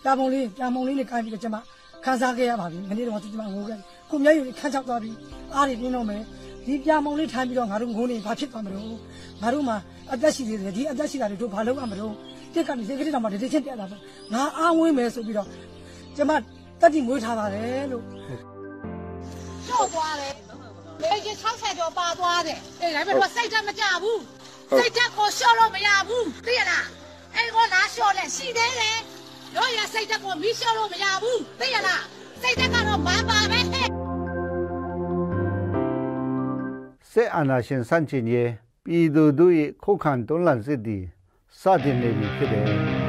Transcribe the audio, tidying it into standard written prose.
ပြာမုံလေးနဲ့ကိုင်းပြီးတော့ကျမခန်းစားခဲ့ရပါပြီမနေ့တော့ကျမငိုခဲ့ကိုမျက်ရည်ခန်းချောက်သွားပြီးအားတွေပြင်းတော့မယ်ဒီပြာမုံလေးထိုင်ပြီးတော့ငါတို့ငိုနေဘာဖြစ်သွားမလို့ငါတို့မှာအသက်ရှိသေးတယ်ဒီအသက်ရှိတာတွေတို့ဘာလုပ်ရမလို့တက်ကနေစိတ်ကလေးတော့မှတတိချင်းပြတ်လာတော့ငါအားဝင်းမယ်ဆိုပြီးတော့ကျမတက်တိမွေးထားပါတယ်လို့ကျော်သွားတယ်လေကြီး60ကျော်ပါသွားတယ်အေးဒါပေမဲ့စိတ်ဓာတ်မကြဘူးစိတ်ဓာတ်ကိုလျှော့လို့မရဘူးသိရလားအဲ့ကိုလာလျှော့လဲရှိသေးတယ်တို့ရစိတ်ဓာတ်ကိုမီးလျှော့လို့မရဘူးသိရလားစိတ်ဓာတ်ကတော့မပါပဲစစ်အာဏာရှင်စန့်ကျင်ရေးပြည်သူတို့ရဲ့ခုခံတွန်းလှန်စစ်သည်စတင်နေပြီဖြစ်တယ်